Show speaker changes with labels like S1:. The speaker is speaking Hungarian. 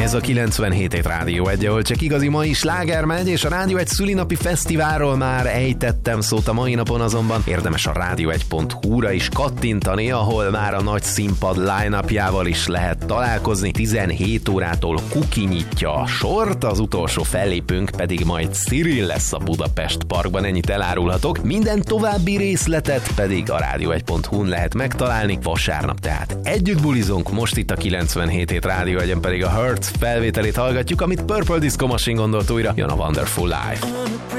S1: Ez a 97 Rádió 1, ahol csak igazi mai sláger megy, és a Rádió 1 szülinapi fesztiválról már ejtettem szót a mai napon, azonban érdemes a rádió1.hu-ra is kattintani, ahol már a nagy színpad line-upjával is lehet találkozni. 17 órától Kuki nyitja a sort, az utolsó fellépőnk pedig majd Cyril lesz a Budapest Parkban, ennyit elárulhatok. Minden további részletet pedig a rádió1.hu-n lehet megtalálni. Vasárnap tehát együtt bulizunk, most itt a 97 Rádió 1, pedig a Hurt felvételét hallgatjuk, amit Purple Disco Machine gondolt újra. Jön a Wonderful Life.